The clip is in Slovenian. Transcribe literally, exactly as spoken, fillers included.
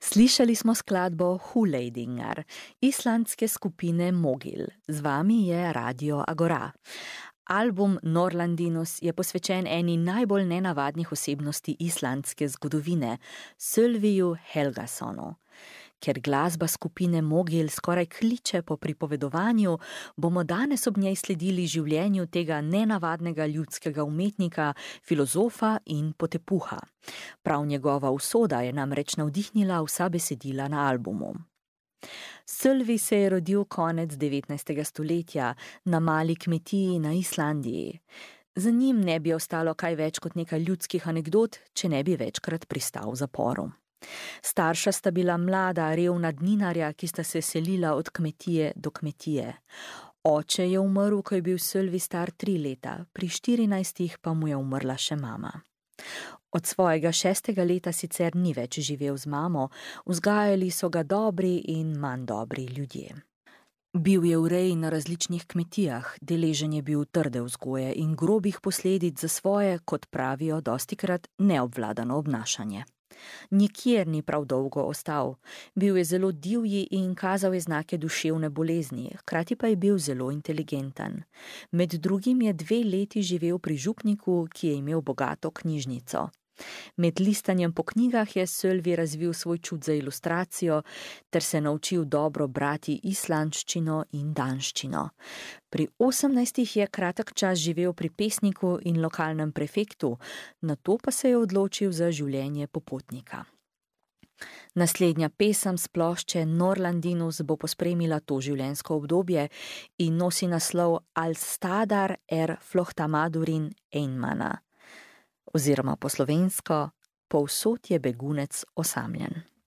Slišali smo skladbo Hulejdinger, islandske skupine Mogil. Z vami je Radio Agora. Album Norlandinus je posvečen eni najbolj nenavadnih osebnosti islandske zgodovine, Sölviju Helgasonu. Ker glasba skupine Mogil skoraj kliče po pripovedovanju, bomo danes ob njej sledili življenju tega nenavadnega ljudskega umetnika, filozofa in potepuha. Prav njegova usoda je namreč navdihnila vsa besedila na albumu. Sölvi se je rodil konec devetnajstega stoletja na mali kmetiji na Islandiji. Za njim ne bi ostalo kaj več kot nekaj ljudskih anekdot, če ne bi večkrat pristal v zaporu. Starša sta bila mlada, revna dninarja, ki sta se selila od kmetije do kmetije. Oče je umrl, ko je bil Sölvi star tri leta, pri štirinajstih pa mu je umrla še mama. Od svojega šestega leta sicer ni več živel z mamo, vzgajali so ga dobri in manj dobri ljudje. Bil je v reji na različnih kmetijah, deležen je bil trde vzgoje in grobih posledic za svoje, kot pravijo, dostikrat neobvladano obnašanje. Nikjer ni prav dolgo ostal, bil je zelo divji in kazal je znake duševne bolezni, hkrati pa je bil zelo inteligenten. Med drugim je dve leti živel pri župniku, ki je imel bogato knjižnico. Med listanjem po knjigah je Sölvi razvil svoj čut za ilustracijo ter se naučil dobro brati islandščino in danščino. Pri osemnajstih je kratek čas živel pri pesniku in lokalnem prefektu, nato pa se je odločil za življenje popotnika. Naslednja pesem s plošče Norlandinus bo pospremila to življenjsko obdobje in nosi naslov Alstadar er Flohtamadurin Einmana, oziroma po slovensko, povsod je begunec osamljen.